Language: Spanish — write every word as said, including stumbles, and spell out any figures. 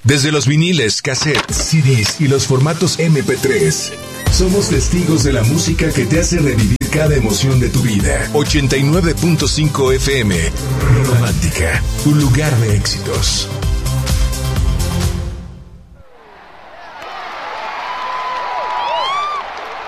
Desde los viniles, cassettes, C Ds y los formatos eme pe tres, somos testigos de la música que te hace revivir cada emoción de tu vida. ochenta y nueve punto cinco efe eme, Romántica, un lugar de éxitos.